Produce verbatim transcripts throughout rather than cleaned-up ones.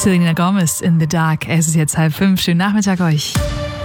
Selena Gomez in the Dark. Es ist jetzt halb fünf. Schönen Nachmittag euch.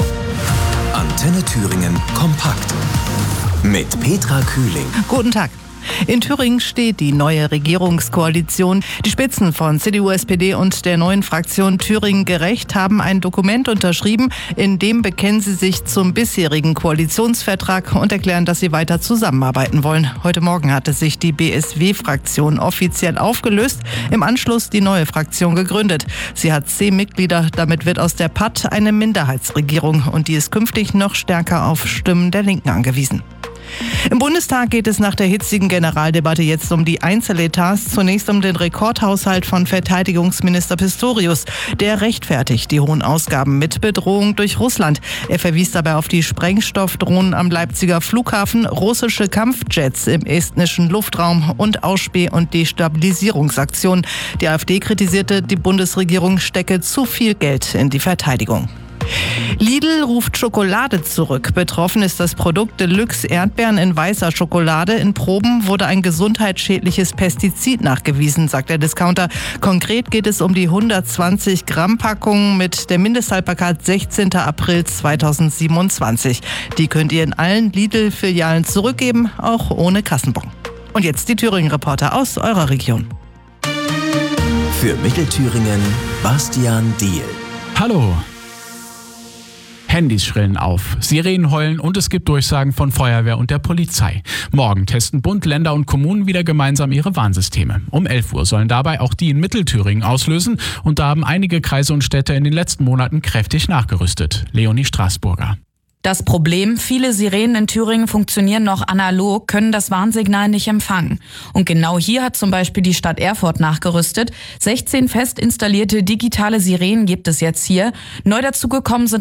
Antenne Thüringen kompakt mit Petra Kühling. Guten Tag. In Thüringen steht die neue Regierungskoalition. Die Spitzen von C D U, S P D und der neuen Fraktion Thüringen Gerecht haben ein Dokument unterschrieben, in dem bekennen sie sich zum bisherigen Koalitionsvertrag und erklären, dass sie weiter zusammenarbeiten wollen. Heute Morgen hatte sich die B S W-Fraktion offiziell aufgelöst, im Anschluss die neue Fraktion gegründet. Sie hat zehn Mitglieder, damit wird aus der P A T eine Minderheitsregierung und die ist künftig noch stärker auf Stimmen der Linken angewiesen. Im Bundestag geht es nach der hitzigen Generaldebatte jetzt um die Einzeletats. Zunächst um den Rekordhaushalt von Verteidigungsminister Pistorius. Der rechtfertigt die hohen Ausgaben mit Bedrohung durch Russland. Er verwies dabei auf die Sprengstoffdrohnen am Leipziger Flughafen, russische Kampfjets im estnischen Luftraum und Ausspäh- und Destabilisierungsaktionen. Die AfD kritisierte, die Bundesregierung stecke zu viel Geld in die Verteidigung. Lidl ruft Schokolade zurück. Betroffen ist das Produkt Deluxe Erdbeeren in weißer Schokolade. In Proben wurde ein gesundheitsschädliches Pestizid nachgewiesen, sagt der Discounter. Konkret geht es um die hundertzwanzig Gramm Packung mit der Mindesthaltbarkeit sechzehnten April zweitausendsiebenundzwanzig. Die könnt ihr in allen Lidl-Filialen zurückgeben, auch ohne Kassenbon. Und jetzt die Thüringen-Reporter aus eurer Region. Für Mittelthüringen Bastian Diehl. Hallo. Handys schrillen auf, Sirenen heulen und es gibt Durchsagen von Feuerwehr und der Polizei. Morgen testen Bund, Länder und Kommunen wieder gemeinsam ihre Warnsysteme. Um elf Uhr sollen dabei auch die in Mittelthüringen auslösen und da haben einige Kreise und Städte in den letzten Monaten kräftig nachgerüstet. Leonie Straßburger. Das Problem, viele Sirenen in Thüringen funktionieren noch analog, können das Warnsignal nicht empfangen. Und genau hier hat zum Beispiel die Stadt Erfurt nachgerüstet. sechzehn fest installierte digitale Sirenen gibt es jetzt hier. Neu dazugekommen sind